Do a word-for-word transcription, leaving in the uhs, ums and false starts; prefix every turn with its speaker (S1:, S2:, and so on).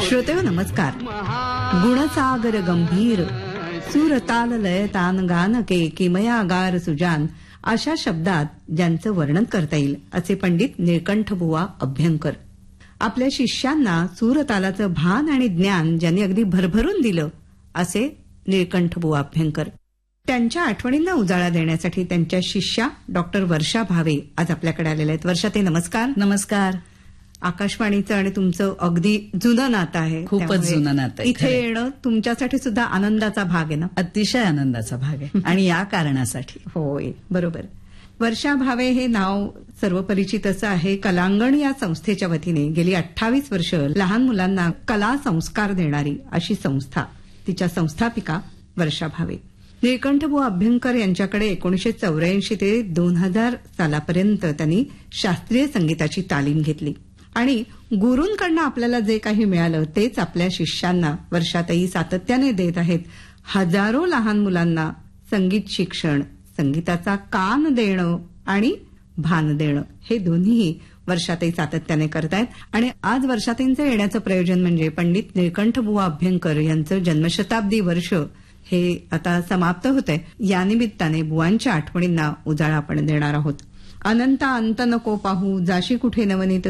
S1: श्रोतेहो नमस्कार. गुणसागर गंभीर सूरताल लय तान गान के किमयागार सुजान अशा शब्दात ज्यांचं वर्णन करता येईल असे पंडित निळकंठ बुवा अभ्यंकर. आपल्या शिष्यांना सूरतालाचं भान आणि ज्ञान ज्यांनी अगदी भरभरून दिलं असे निळकंठ बुवा अभ्यंकर. त्यांच्या आठवणींना उजाळा देण्यासाठी त्यांच्या शिष्या डॉक्टर वर्षा भावे आज आपल्याकडे आलेल्या आहेत. वर्षा ते नमस्कार.
S2: नमस्कार.
S1: आकाशवाणीचं आणि तुमचं अगदी जुनं नातं आहे.
S2: खूपच जुनं नातं आहे.
S1: इथे येणं तुमच्यासाठी सुद्धा आनंदाचा भाग आहे ना.
S2: अतिशय आनंदाचा भाग आहे आणि या कारणासाठी.
S1: होय, बरोबर. वर्षा भावे हे नाव सर्वपरिचित आहे. कलांगण या संस्थेच्या वतीने गेली अठ्ठावीस वर्ष लहान मुलांना कला संस्कार देणारी अशी संस्था, तिच्या संस्थापिका वर्षा भावे. निळकंठबुवा अभ्यंकर यांच्याकडे एकोणीशे चौऱ्याऐंशी ते दोन हजार सालापर्यंत त्यांनी शास्त्रीय संगीताची तालीम घेतली आणि गुरूंकडनं आपल्याला जे काही मिळालं तेच आपल्या शिष्यांना वर्षाताई सातत्याने देत आहेत. हजारो लहान मुलांना संगीत शिक्षण, संगीताचा कान देणं आणि भान देणं हे दोन्ही वर्षाताई सातत्याने करतायत. आणि आज वर्षाताईंचं येण्याचं प्रयोजन म्हणजे पंडित निळकंठबुवा अभ्यंकर यांचं जन्मशताब्दी वर्ष हे आता समाप्त होत आहे. या निमित्ताने बुवांच्या आठवणींना उजाळा आपण देणार आहोत. अनंता अंत नको पाहू, जाशी कुठे नवनीत